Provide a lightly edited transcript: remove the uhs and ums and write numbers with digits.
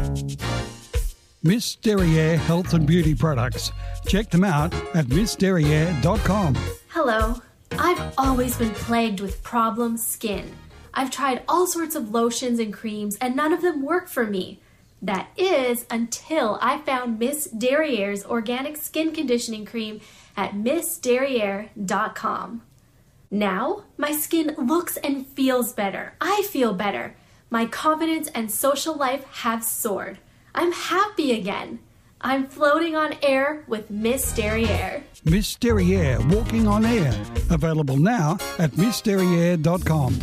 Miss Derriere Health and Beauty Products. Check them out at missderriere.com. Hello. I've always been plagued with problem skin. I've tried all sorts of lotions and creams and none of them work for me. That is until I found Miss Derriere's organic skin conditioning cream at missderriere.com. Now, my skin looks and feels better. I feel better. My confidence and social life have soared. I'm happy again. I'm floating on air with Miss Derriere. Miss Derriere Walking on Air. Available now at missderriere.com.